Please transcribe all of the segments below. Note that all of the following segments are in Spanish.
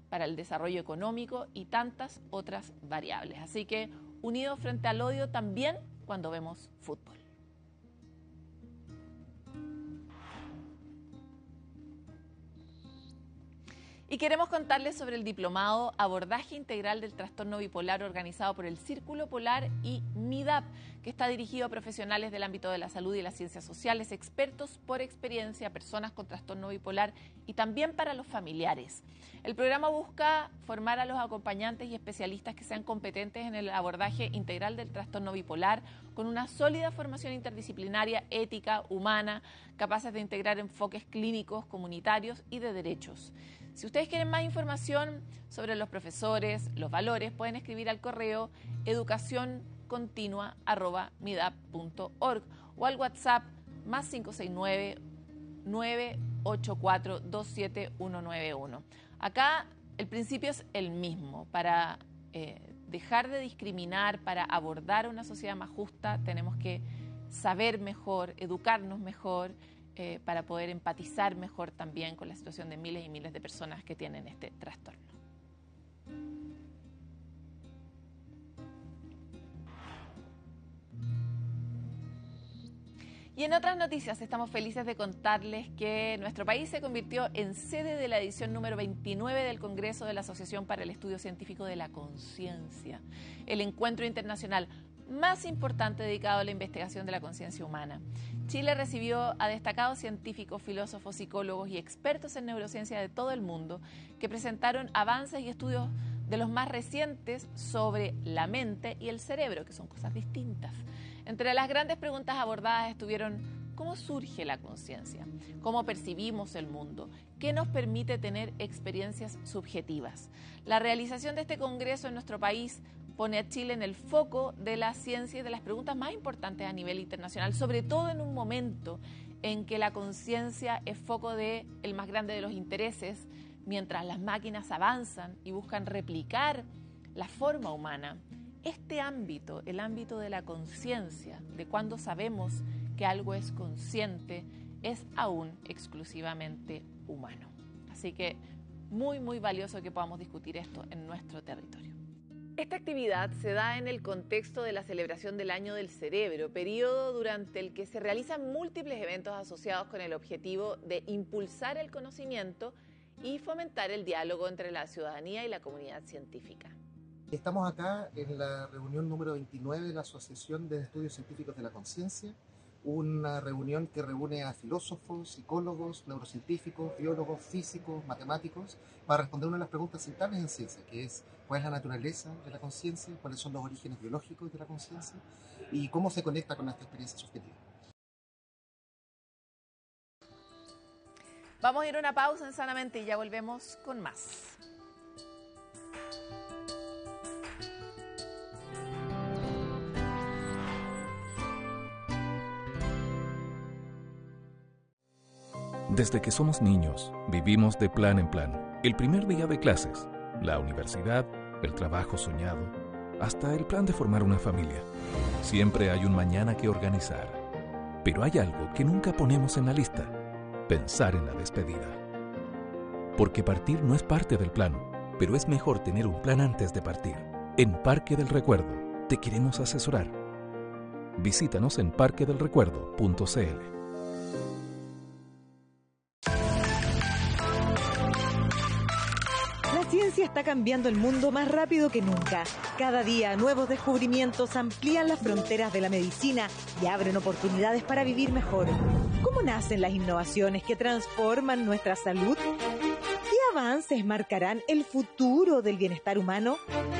para el desarrollo económico y tantas otras variables. Así que unidos frente al odio también cuando vemos fútbol. Y queremos contarles sobre el diplomado Abordaje Integral del Trastorno Bipolar organizado por el Círculo Polar y MIDAP, que está dirigido a profesionales del ámbito de la salud y las ciencias sociales, expertos por experiencia, personas con trastorno bipolar y también para los familiares. El programa busca formar a los acompañantes y especialistas que sean competentes en el abordaje integral del trastorno bipolar, con una sólida formación interdisciplinaria, ética, humana, capaces de integrar enfoques clínicos, comunitarios y de derechos. Si ustedes quieren más información sobre los profesores, los valores, pueden escribir al correo educacioncontinua@midap.org o al WhatsApp +569 984 27191. Acá el principio es el mismo. Para dejar de discriminar, para abordar una sociedad más justa, tenemos que saber mejor, educarnos mejor, para poder empatizar mejor también con la situación de miles y miles de personas que tienen este trastorno. Y en otras noticias estamos felices de contarles que nuestro país se convirtió en sede de la edición número 29 del Congreso de la Asociación para el Estudio Científico de la Conciencia, el encuentro internacional más importante dedicado a la investigación de la conciencia humana. Chile recibió a destacados científicos, filósofos, psicólogos y expertos en neurociencia de todo el mundo que presentaron avances y estudios de los más recientes sobre la mente y el cerebro, que son cosas distintas. Entre las grandes preguntas abordadas estuvieron: ¿cómo surge la conciencia? ¿Cómo percibimos el mundo? ¿Qué nos permite tener experiencias subjetivas? La realización de este congreso en nuestro país pone a Chile en el foco de la ciencia y de las preguntas más importantes a nivel internacional, sobre todo en un momento en que la conciencia es foco del más grande de los intereses, mientras las máquinas avanzan y buscan replicar la forma humana. Este ámbito, el ámbito de la conciencia, de cuando sabemos que algo es consciente, es aún exclusivamente humano. Así que muy, muy valioso que podamos discutir esto en nuestro territorio. Esta actividad se da en el contexto de la celebración del Año del Cerebro, periodo durante el que se realizan múltiples eventos asociados con el objetivo de impulsar el conocimiento y fomentar el diálogo entre la ciudadanía y la comunidad científica. Estamos acá en la reunión número 29 de la Asociación de Estudios Científicos de la Conciencia, una reunión que reúne a filósofos, psicólogos, neurocientíficos, biólogos, físicos, matemáticos, para responder una de las preguntas centrales en ciencia, que es cuál es la naturaleza de la conciencia, cuáles son los orígenes biológicos de la conciencia y cómo se conecta con esta experiencia subjetiva. Vamos a ir a una pausa en Sanamente y ya volvemos con más. Desde que somos niños, vivimos de plan en plan. El primer día de clases, la universidad, el trabajo soñado, hasta el plan de formar una familia. Siempre hay un mañana que organizar. Pero hay algo que nunca ponemos en la lista: pensar en la despedida. Porque partir no es parte del plan, pero es mejor tener un plan antes de partir. En Parque del Recuerdo te queremos asesorar. Visítanos en parquedelrecuerdo.cl. La ciencia está cambiando el mundo más rápido que nunca. Cada día, nuevos descubrimientos amplían las fronteras de la medicina y abren oportunidades para vivir mejor. ¿Cómo nacen las innovaciones que transforman nuestra salud? ¿Qué avances marcarán el futuro del bienestar humano?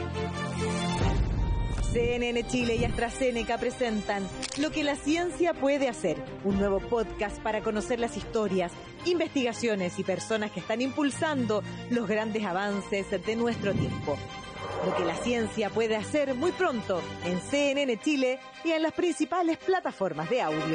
CNN Chile y AstraZeneca presentan Lo que la ciencia puede hacer, un nuevo podcast para conocer las historias, investigaciones y personas que están impulsando los grandes avances de nuestro tiempo. Lo que la ciencia puede hacer muy pronto en CNN Chile y en las principales plataformas de audio.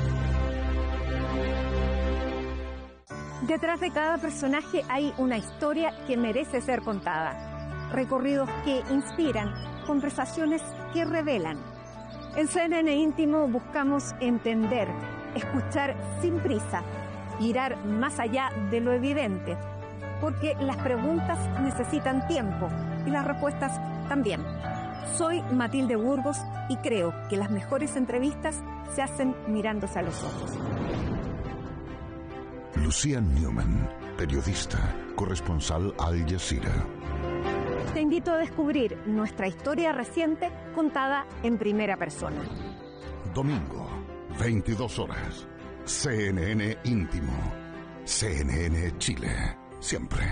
Detrás de cada personaje hay una historia que merece ser contada. Recorridos que inspiran, conversaciones que revelan. En CNN Íntimo buscamos entender, escuchar sin prisa, mirar más allá de lo evidente. porque las preguntas necesitan tiempo y las respuestas también. Soy Matilde Burgos y creo que las mejores entrevistas se hacen mirándose a los ojos. Lucía Newman, periodista, corresponsal Al Jazeera. Te invito a descubrir nuestra historia reciente contada en primera persona. Domingo, 22 horas. CNN Íntimo. CNN Chile. Siempre.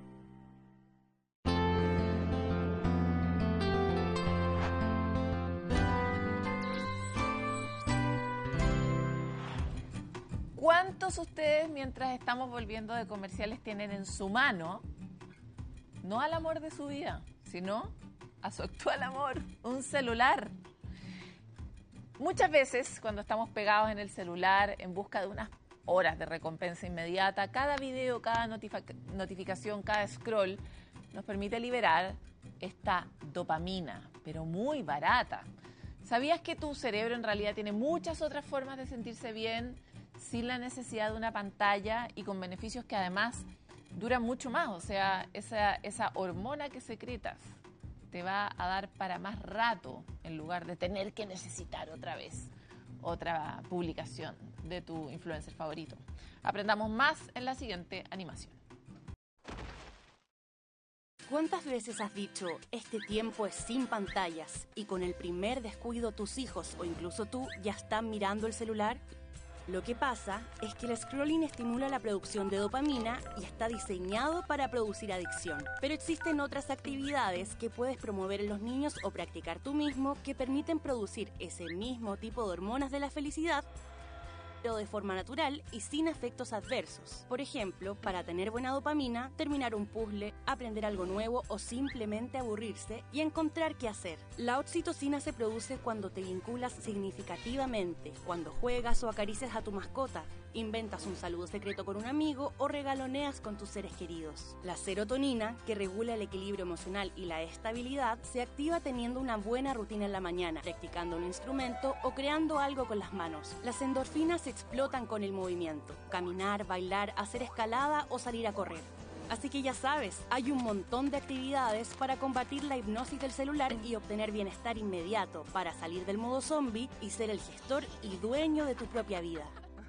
¿Cuántos ustedes, mientras estamos volviendo de comerciales, tienen en su mano, no al amor de su vida, sino a su actual amor, un celular? Muchas veces, cuando estamos pegados en el celular en busca de unas horas de recompensa inmediata, cada video, cada notificación, cada scroll nos permite liberar esta dopamina, pero muy barata. ¿Sabías que tu cerebro en realidad tiene muchas otras formas de sentirse bien sin la necesidad de una pantalla y con beneficios que además duran mucho más? O sea, esa hormona que secretas te va a dar para más rato en lugar de tener que necesitar otra vez otra publicación de tu influencer favorito. Aprendamos más en la siguiente animación. ¿Cuántas veces has dicho, este tiempo es sin pantallas, y con el primer descuido tus hijos o incluso tú ya están mirando el celular? Lo que pasa es que el scrolling estimula la producción de dopamina y está diseñado para producir adicción. Pero existen otras actividades que puedes promover en los niños o practicar tú mismo que permiten producir ese mismo tipo de hormonas de la felicidad, pero de forma natural y sin efectos adversos. Por ejemplo, para tener buena dopamina, terminar un puzzle, aprender algo nuevo o simplemente aburrirse y encontrar qué hacer. La oxitocina se produce cuando te vinculas significativamente, cuando juegas o acaricias a tu mascota, inventas un saludo secreto con un amigo o regaloneas con tus seres queridos. La serotonina, que regula el equilibrio emocional y la estabilidad, se activa teniendo una buena rutina en la mañana, practicando un instrumento o creando algo con las manos. Las endorfinas se explotan con el movimiento, caminar, bailar, hacer escalada o salir a correr. Así que ya sabes, hay un montón de actividades para combatir la hipnosis del celular y obtener bienestar inmediato para salir del modo zombie y ser el gestor y dueño de tu propia vida.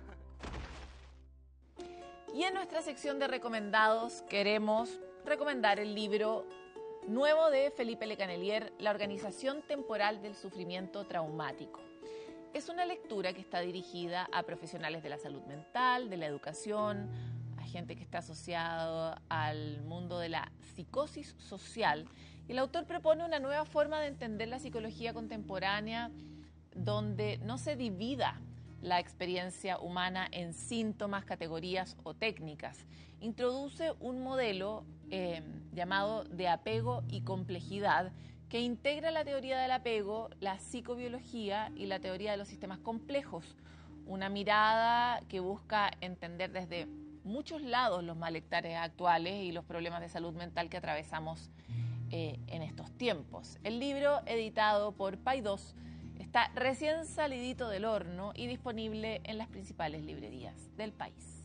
Y en nuestra sección de recomendados queremos recomendar el libro nuevo de Felipe Lecanelier, La organización temporal del sufrimiento traumático. Es una lectura que está dirigida a profesionales de la salud mental, de la educación, a gente que está asociado al mundo de la psicosis social. Y el autor propone una nueva forma de entender la psicología contemporánea donde no se divida la experiencia humana en síntomas, categorías o técnicas. Introduce un modelo llamado de apego y complejidad que integra la teoría del apego, la psicobiología y la teoría de los sistemas complejos. Una mirada que busca entender desde muchos lados los malestares actuales y los problemas de salud mental que atravesamos en estos tiempos. El libro, editado por Paidós, está recién salidito del horno y disponible en las principales librerías del país.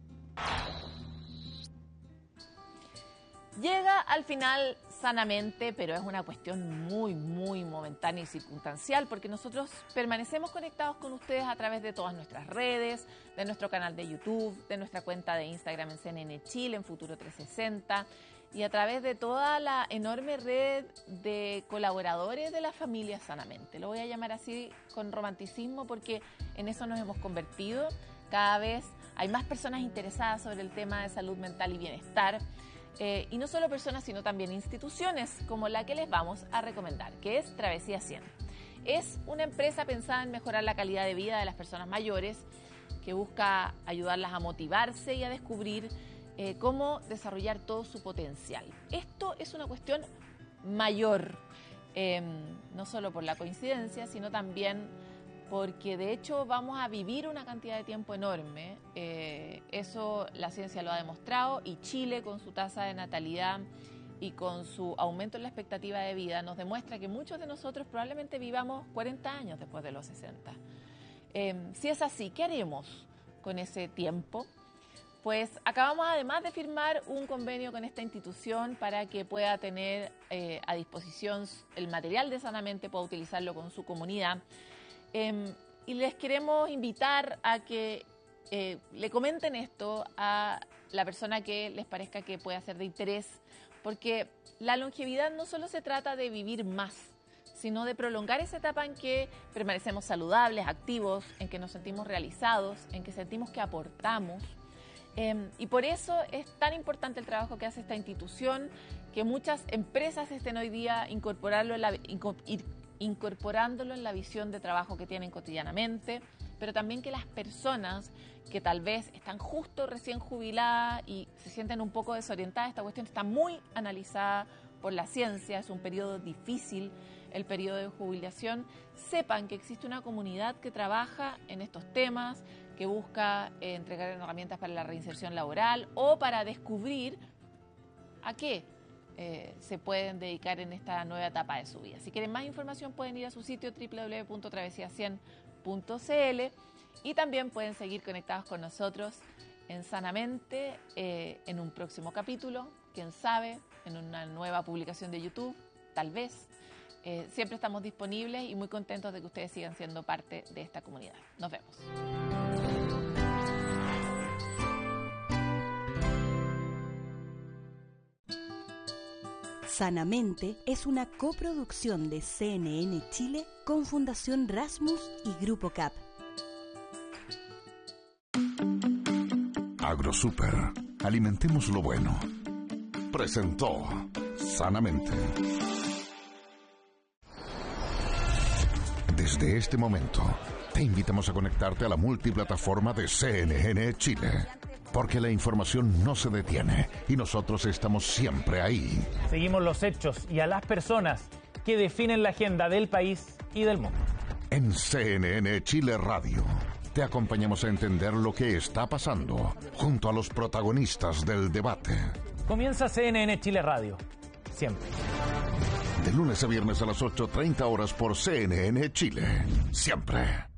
Llega al final sanamente, pero es una cuestión muy momentánea y circunstancial, porque nosotros permanecemos conectados con ustedes a través de todas nuestras redes, de nuestro canal de YouTube, de nuestra cuenta de Instagram en CNN Chile, en Futuro 360, y a través de toda la enorme red de colaboradores de la familia Sanamente. Lo voy a llamar así con romanticismo porque en eso nos hemos convertido. Cada vez hay más personas interesadas sobre el tema de salud mental y bienestar. Y no solo personas, sino también instituciones como la que les vamos a recomendar, que es Travesía 100. Es una empresa pensada en mejorar la calidad de vida de las personas mayores, que busca ayudarlas a motivarse y a descubrir cómo desarrollar todo su potencial. Esto es una cuestión mayor, no solo por la coincidencia, sino también porque de hecho vamos a vivir una cantidad de tiempo enorme. Eso la ciencia lo ha demostrado, y Chile, con su tasa de natalidad y con su aumento en la expectativa de vida, nos demuestra que muchos de nosotros probablemente vivamos 40 años después de los 60. Si es así, ¿qué haremos con ese tiempo? Pues acabamos además de firmar un convenio con esta institución para que pueda tener a disposición el material de Sanamente, pueda utilizarlo con su comunidad. Y les queremos invitar a que le comenten esto a la persona que les parezca que pueda ser de interés, porque la longevidad no solo se trata de vivir más, sino de prolongar esa etapa en que permanecemos saludables, activos, en que nos sentimos realizados, en que sentimos que aportamos. Y por eso es tan importante el trabajo que hace esta institución, que muchas empresas estén hoy día incorporándolo en la visión de trabajo que tienen cotidianamente, pero también que las personas que tal vez están justo recién jubiladas y se sienten un poco desorientadas, esta cuestión está muy analizada por la ciencia, es un periodo difícil, el periodo de jubilación, sepan que existe una comunidad que trabaja en estos temas, que busca entregar herramientas para la reinserción laboral o para descubrir a qué se pueden dedicar en esta nueva etapa de su vida. Si quieren más información pueden ir a su sitio www.travesía100.cl y también pueden seguir conectados con nosotros en Sanamente en un próximo capítulo, quién sabe, en una nueva publicación de YouTube, tal vez. Siempre estamos disponibles y muy contentos de que ustedes sigan siendo parte de esta comunidad. Nos vemos. Sanamente es una coproducción de CNN Chile con Fundación Rasmus y Grupo CAP. AgroSuper, alimentemos lo bueno. Presentó Sanamente. Desde este momento, te invitamos a conectarte a la multiplataforma de CNN Chile. Porque la información no se detiene y nosotros estamos siempre ahí. Seguimos los hechos y a las personas que definen la agenda del país y del mundo. En CNN Chile Radio, te acompañamos a entender lo que está pasando junto a los protagonistas del debate. Comienza CNN Chile Radio, siempre. De lunes a viernes a las 8:30 horas por CNN Chile, siempre.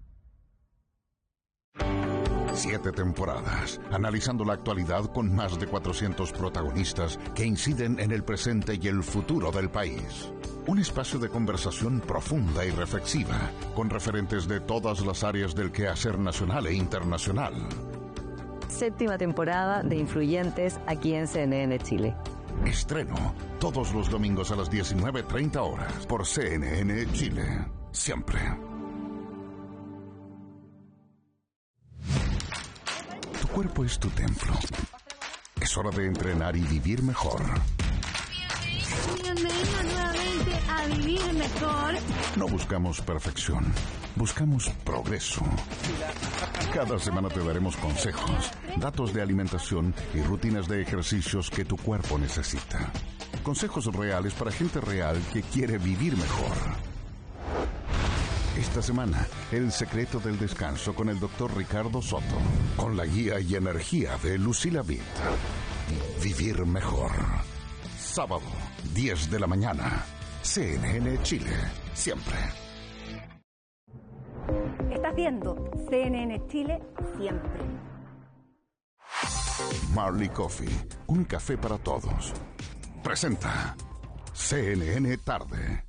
7 temporadas, analizando la actualidad con más de 400 protagonistas que inciden en el presente y el futuro del país. Un espacio de conversación profunda y reflexiva, con referentes de todas las áreas del quehacer nacional e internacional. 7ª temporada de Influyentes aquí en CNN Chile. Estreno todos los domingos a las 19:30 horas por CNN Chile, siempre. Tu cuerpo es tu templo. Es hora de entrenar y vivir mejor. Bienvenidos nuevamente a Vivir Mejor. No buscamos perfección, buscamos progreso. Cada semana te daremos consejos, datos de alimentación y rutinas de ejercicios que tu cuerpo necesita. Consejos reales para gente real que quiere vivir mejor. Esta semana, el secreto del descanso con el Dr. Ricardo Soto, con la guía y energía de Lucila Vitt. Vivir mejor. Sábado, 10 de la mañana. CNN Chile, siempre. Estás viendo CNN Chile, siempre. Marley Coffee, un café para todos. Presenta CNN Tarde.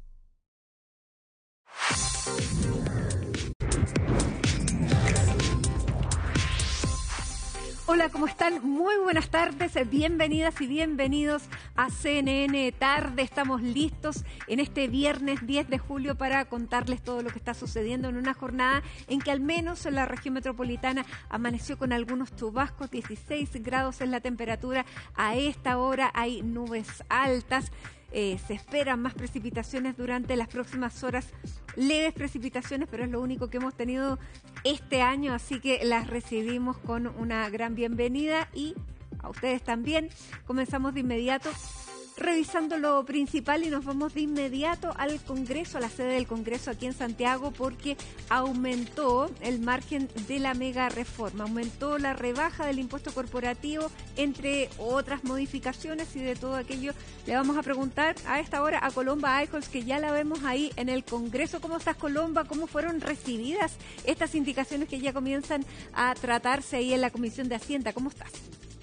Hola, ¿cómo están? Muy buenas tardes, bienvenidas y bienvenidos a CNN Tarde. Estamos listos en este viernes 10 de julio para contarles todo lo que está sucediendo en una jornada en que al menos en la región metropolitana amaneció con algunos chubascos, 16 grados en la temperatura. A esta hora hay nubes altas. Se esperan más precipitaciones durante las próximas horas, leves precipitaciones, pero es lo único que hemos tenido este año, así que las recibimos con una gran bienvenida y a ustedes también. Comenzamos de inmediato revisando lo principal y nos vamos de inmediato al Congreso, a la sede del Congreso aquí en Santiago, porque aumentó el margen de la mega reforma, aumentó la rebaja del impuesto corporativo, entre otras modificaciones, y de todo aquello le vamos a preguntar a esta hora a Colomba Eichholz, que ya la vemos ahí en el Congreso. ¿Cómo estás, Colomba? ¿Cómo fueron recibidas estas indicaciones que ya comienzan a tratarse ahí en la Comisión de Hacienda? ¿Cómo estás?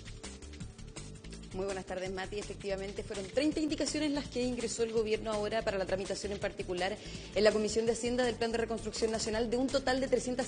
Muy buenas tardes, Mati. Efectivamente, fueron 30 indicaciones las que ingresó el Gobierno ahora para la tramitación en particular en la Comisión de Hacienda del Plan de Reconstrucción Nacional, de un total de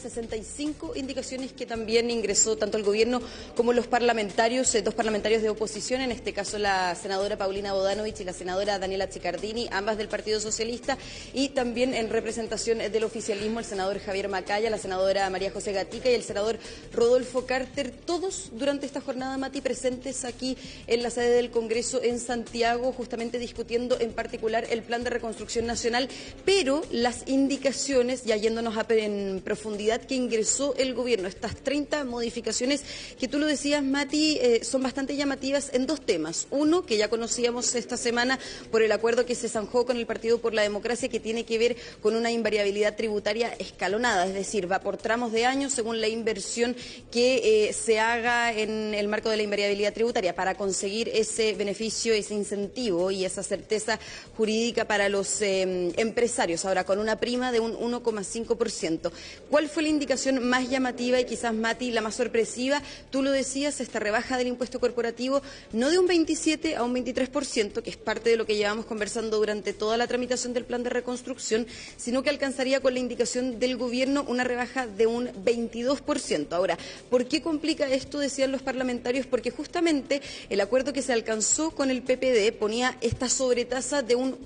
365 indicaciones que también ingresó tanto el Gobierno como los parlamentarios, dos parlamentarios de oposición, en este caso la senadora Paulina Bodanovich y la senadora Daniela Chiccardini, ambas del Partido Socialista, y también en representación del oficialismo el senador Javier Macaya, la senadora María José Gatica y el senador Rodolfo Carter, todos durante esta jornada, Mati, presentes aquí en la sede del Congreso en Santiago, justamente discutiendo en particular el Plan de Reconstrucción Nacional, pero las indicaciones, ya yéndonos en profundidad, que ingresó el Gobierno, estas 30 modificaciones que tú lo decías, Mati, son bastante llamativas en dos temas. Uno, que ya conocíamos esta semana por el acuerdo que se zanjó con el Partido por la Democracia, que tiene que ver con una invariabilidad tributaria escalonada, es decir, va por tramos de años según la inversión que se haga en el marco de la invariabilidad tributaria para conseguir ese beneficio, ese incentivo y esa certeza jurídica para los empresarios, ahora con una prima de un 1,5%. ¿Cuál fue la indicación más llamativa y quizás, Mati, la más sorpresiva? Tú lo decías, esta rebaja del impuesto corporativo no de un 27 a un 23%, que es parte de lo que llevamos conversando durante toda la tramitación del Plan de Reconstrucción, sino que alcanzaría con la indicación del Gobierno una rebaja de un 22%. Ahora, ¿por qué complica esto? Decían los parlamentarios, porque justamente el acuerdo que se alcanzó con el PPD ponía esta sobretasa de un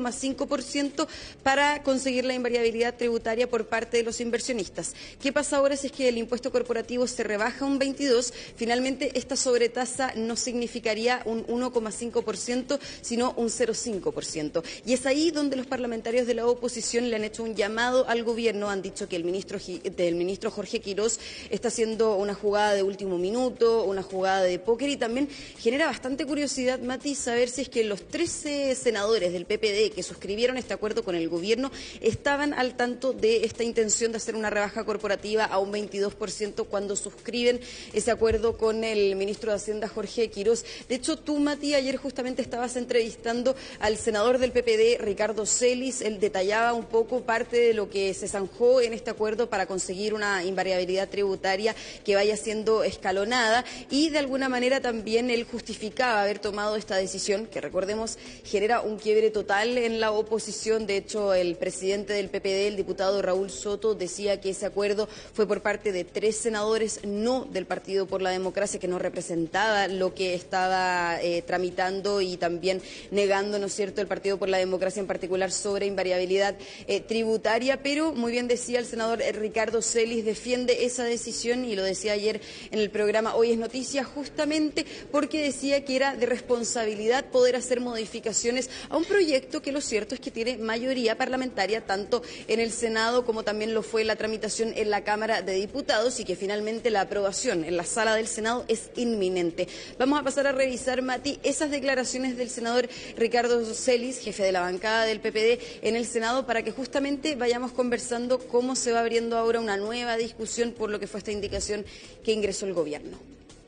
1,5% para conseguir la invariabilidad tributaria por parte de los inversionistas. ¿Qué pasa ahora si es que el impuesto corporativo se rebaja a un 22%? Finalmente, esta sobretasa no significaría un 1,5%, sino un 0,5%. Y es ahí donde los parlamentarios de la oposición le han hecho un llamado al Gobierno. Han dicho que el ministro Jorge Quirós está haciendo una jugada de último minuto, una jugada de póker, y también genera bastante curiosidad, Mati, saber si es que los 13 senadores del PPD que suscribieron este acuerdo con el Gobierno estaban al tanto de esta intención de hacer una rebaja corporativa a un 22% cuando suscriben ese acuerdo con el ministro de Hacienda, Jorge Quirós. De hecho, tú, Mati, ayer justamente estabas entrevistando al senador del PPD, Ricardo Celis. Él detallaba un poco parte de lo que se zanjó en este acuerdo para conseguir una invariabilidad tributaria que vaya siendo escalonada, y de alguna manera también él justificaba haber tomado esta decisión, que recordemos genera un quiebre total en la oposición. De hecho, el presidente del PPD, el diputado Raúl Soto, decía que ese acuerdo fue por parte de 3 senadores, no del Partido por la Democracia, que no representaba lo que estaba tramitando y también negando, ¿no es cierto?, el Partido por la Democracia en particular sobre invariabilidad tributaria. Pero muy bien decía el senador Ricardo Celis, defiende esa decisión, y lo decía ayer en el programa Hoy es Noticia, justamente porque decía que era de responsabilidad poder hacer modificaciones a un proyecto que lo cierto es que tiene mayoría parlamentaria tanto en el Senado como también lo fue la tramitación en la Cámara de Diputados, y que finalmente la aprobación en la sala del Senado es inminente. Vamos a pasar a revisar, Mati, esas declaraciones del senador Ricardo Celis, jefe de la bancada del PPD en el Senado, para que justamente vayamos conversando cómo se va abriendo ahora una nueva discusión por lo que fue esta indicación que ingresó el Gobierno.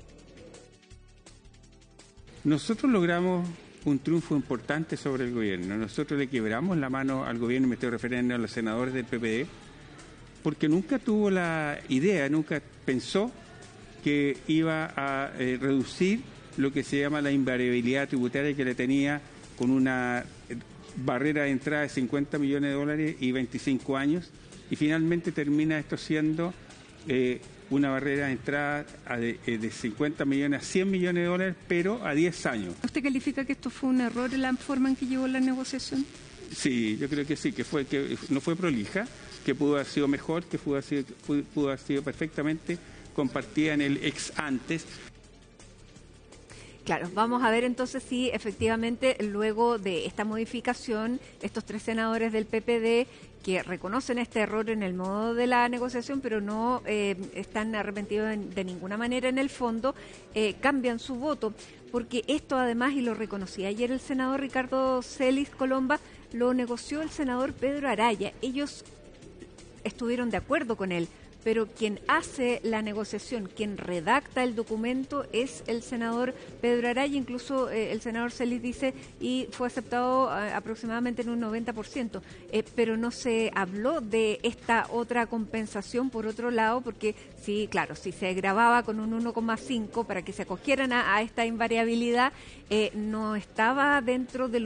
Nosotros logramos un triunfo importante sobre el Gobierno. Nosotros le quebramos la mano al Gobierno, me estoy refiriendo a los senadores del PPD, porque nunca tuvo la idea, nunca pensó que iba a reducir lo que se llama la invariabilidad tributaria que le tenía, con una barrera de entrada de 50 millones de dólares y 25 años, y finalmente termina esto siendo una barrera de entrada de 50 millones a 100 millones de dólares, pero a 10 años. ¿Usted califica que esto fue un error en la forma en que llevó la negociación? Sí, yo creo que sí, que no fue prolija, que pudo haber sido mejor, que pudo haber sido perfectamente compartida en el ex antes. Claro, vamos a ver entonces si efectivamente luego de esta modificación, estos 3 senadores del PPD que reconocen este error en el modo de la negociación, pero no están arrepentidos de ninguna manera en el fondo, cambian su voto, porque esto además, y lo reconocía ayer el senador Ricardo Celis Colomba, lo negoció el senador Pedro Araya. Ellos estuvieron de acuerdo con él, pero quien hace la negociación, quien redacta el documento es el senador Pedro Araya. Incluso el senador Celis dice, y fue aceptado aproximadamente en un 90%, pero no se habló de esta otra compensación por otro lado, porque sí, claro, si se grababa con un 1,5 para que se acogieran a esta invariabilidad, no estaba dentro de